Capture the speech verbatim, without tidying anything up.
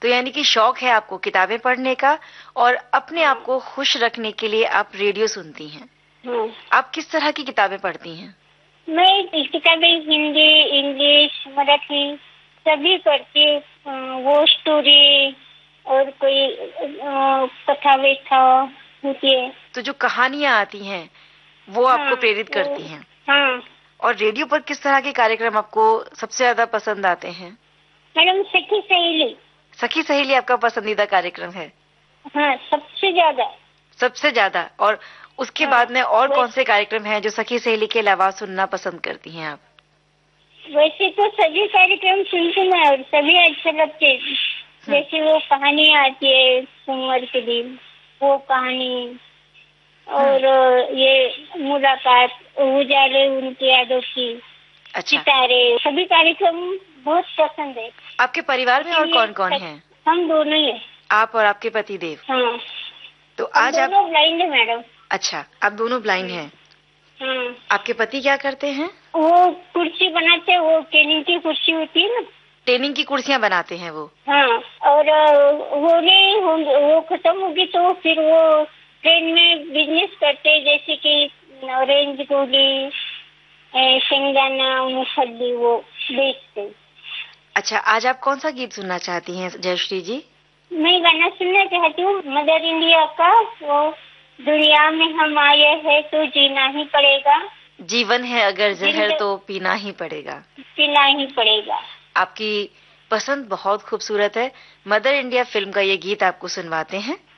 तो यानी कि शौक है आपको किताबें पढ़ने का और अपने आप को खुश रखने के लिए आप रेडियो सुनती हैं। हाँ। आप किस तरह की किताबें पढ़ती हैं? मैं किताबें हिंदी, इंग्लिश, मराठी सभी पढ़ती हूँ। वो स्टोरी और कोई कथा व्यथा होती है। तो जो कहानियां आती हैं वो हाँ, आपको प्रेरित वो, करती हैं। हाँ। और रेडियो पर किस तरह के कार्यक्रम आपको सबसे ज्यादा पसंद आते हैं? मैडम सखी सहेली। सखी सहेली आपका पसंदीदा कार्यक्रम है? हाँ, सबसे ज्यादा। सबसे ज्यादा। और उसके हाँ, बाद में और वैसे, कौन से कार्यक्रम हैं जो सखी सहेली के अलावा सुनना पसंद करती हैं आप? वैसे तो सभी कार्यक्रम सुनती मैं और सभी अच्छे लगते हैं। जैसे वो कहानी आती है सोमवार के दिन, वो कहानी और ये मुलाकात, उजाले उनकी यादों की, अच्छा। सितारे, सभी कार्यक्रम बहुत पसंद है। आपके परिवार में और कौन कौन है? हम दोनों ही है। आप और आपके पति देव? हाँ। तो आज आप दोनों ब्लाइंड है मैडम। अच्छा, आप दोनों ब्लाइंड हैं। हाँ। आपके पति क्या करते हैं? वो कुर्सी बनाते हैं, वो ट्रेनिंग की कुर्सी होती है ना, ट्रेनिंग की कुर्सियां बनाते हैं वो। हाँ। और वो नहीं वो खत्म होगी तो फिर वो ट्रेन में बिजनेस करते हैं, जैसे कि ऑरेंज गोली, शेंगदाना, मूंगफली वो बेचते। अच्छा, आज आप कौन सा गीत सुनना चाहती हैं जयश्री जी? मैं गाना सुनना चाहती हूँ मदर इंडिया का, वो दुनिया में हम आए हैं तो जीना ही पड़ेगा, जीवन है अगर जहर तो पीना ही पड़ेगा। पीना ही पड़ेगा। आपकी पसंद बहुत खूबसूरत है। मदर इंडिया फिल्म का ये गीत आपको सुनवाते हैं।